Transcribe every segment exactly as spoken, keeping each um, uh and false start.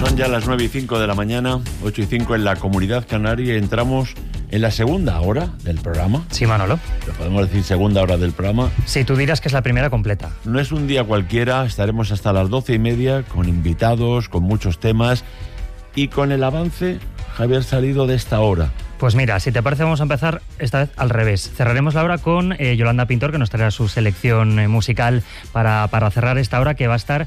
Son ya las nueve y cinco de la mañana, ocho y cinco en la Comunidad Canaria, y entramos en la segunda hora del programa. Sí, Manolo. ¿Lo podemos decir segunda hora del programa? Sí, tú dirás que es la primera completa. No es un día cualquiera, estaremos hasta las doce y media con invitados, con muchos temas y con el avance, Javier, salido de esta hora. Pues mira, si te parece vamos a empezar esta vez al revés. Cerraremos la hora con eh, Yolanda Pintor, que nos traerá su selección eh, musical para, para cerrar esta hora, que va a estar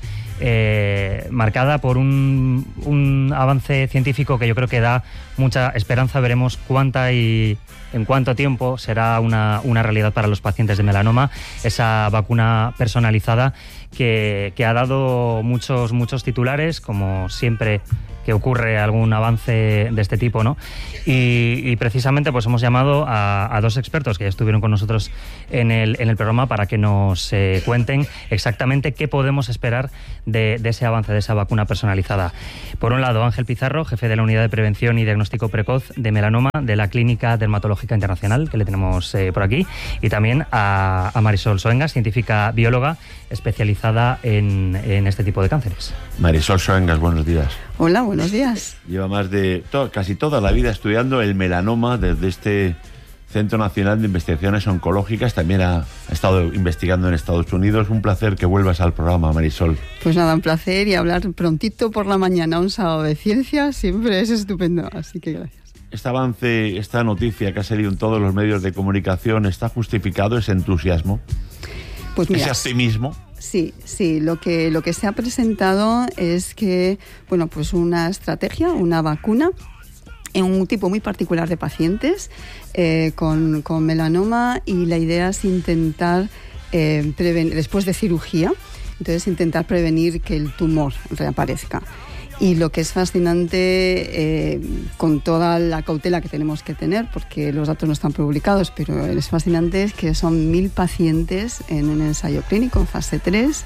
eh, marcada por un, un avance científico que yo creo que da mucha esperanza. Veremos cuánta y en cuánto tiempo será una, una realidad para los pacientes de melanoma, esa vacuna personalizada que, que ha dado muchos, muchos titulares, como siempre que ocurre algún avance de este tipo, ¿no? Y, y precisamente pues hemos llamado a, a dos expertos que ya estuvieron con nosotros en el, en el programa para que nos eh, cuenten exactamente qué podemos esperar de, de ese avance, de esa vacuna personalizada. Por un lado, Ángel Pizarro, jefe de la Unidad de Prevención y Diagnóstico Precoz de Melanoma de la Clínica Dermatológica Internacional, que le tenemos eh, por aquí, y también a, a Marisol Soengas, científica bióloga especializada en, en este tipo de cánceres. Marisol Soengas, buenos días. Hola, buenos días. Lleva más de to- casi toda la vida estudiando el melanoma desde este Centro Nacional de Investigaciones Oncológicas. También ha, ha estado investigando en Estados Unidos. Un placer que vuelvas al programa, Marisol. Pues nada, un placer, y hablar prontito por la mañana, un sábado de ciencia, siempre es estupendo, así que gracias. Este avance, esta noticia que ha salido en todos los medios de comunicación, ¿está justificado ese entusiasmo? Pues mira, ese optimismo. Sí, sí, lo que, lo que se ha presentado es que, bueno, pues una estrategia, una vacuna en un tipo muy particular de pacientes eh, con, con melanoma, y la idea es intentar, eh, preven- después de cirugía, entonces intentar prevenir que el tumor reaparezca. Y lo que es fascinante, eh, con toda la cautela que tenemos que tener, porque los datos no están publicados, pero es fascinante, es que son mil pacientes en un ensayo clínico, en fase tres,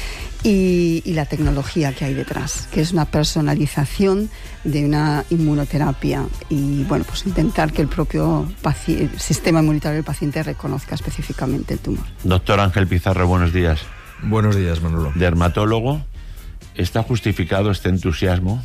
y, y la tecnología que hay detrás, que es una personalización de una inmunoterapia, y bueno, pues intentar que el propio paci- sistema inmunitario del paciente reconozca específicamente el tumor. Doctor Ángel Pizarro, buenos días. Buenos días, Manolo. Dermatólogo. ¿Está justificado este entusiasmo?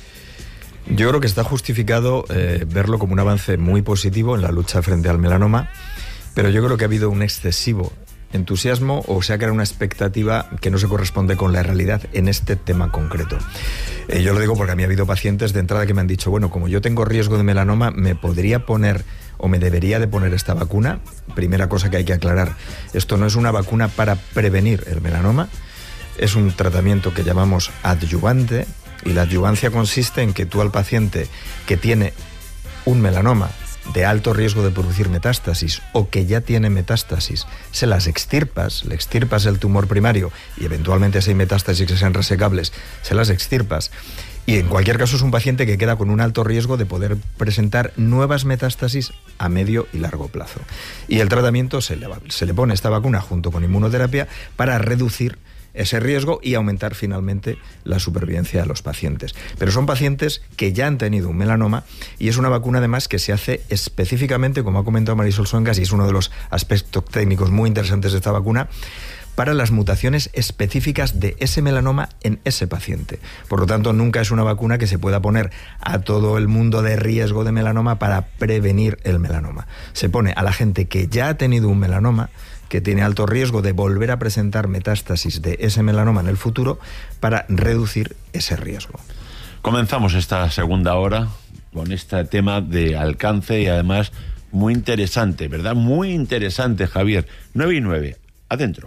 Yo creo que está justificado eh, verlo como un avance muy positivo en la lucha frente al melanoma, pero yo creo que ha habido un excesivo entusiasmo, o se ha creado una expectativa que no se corresponde con la realidad en este tema concreto. Eh, yo lo digo porque a mí ha habido pacientes de entrada que me han dicho, bueno, como yo tengo riesgo de melanoma, ¿me podría poner o me debería de poner esta vacuna? Primera cosa que hay que aclarar, esto no es una vacuna para prevenir el melanoma. Es un tratamiento que llamamos adyuvante, y la adyuvancia consiste en que tú al paciente que tiene un melanoma de alto riesgo de producir metástasis, o que ya tiene metástasis, se las extirpas, le extirpas el tumor primario, y eventualmente si hay metástasis que sean resecables, se las extirpas. Y en cualquier caso es un paciente que queda con un alto riesgo de poder presentar nuevas metástasis a medio y largo plazo. Y el tratamiento se le, va, se le pone esta vacuna junto con inmunoterapia para reducir ese riesgo y aumentar finalmente la supervivencia de los pacientes. Pero son pacientes que ya han tenido un melanoma, y es una vacuna además que se hace específicamente, como ha comentado Marisol Soengas, y es uno de los aspectos técnicos muy interesantes de esta vacuna, para las mutaciones específicas de ese melanoma en ese paciente. Por lo tanto, nunca es una vacuna que se pueda poner a todo el mundo de riesgo de melanoma para prevenir el melanoma. Se pone a la gente que ya ha tenido un melanoma, que tiene alto riesgo de volver a presentar metástasis de ese melanoma en el futuro, para reducir ese riesgo. Comenzamos esta segunda hora con este tema de alcance, y además muy interesante, ¿verdad? Muy interesante, Javier. nueve y nueve, adentro.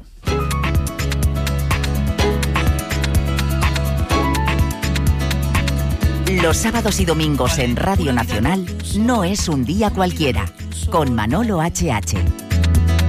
Los sábados y domingos en Radio Nacional no es un día cualquiera, con Manolo H H.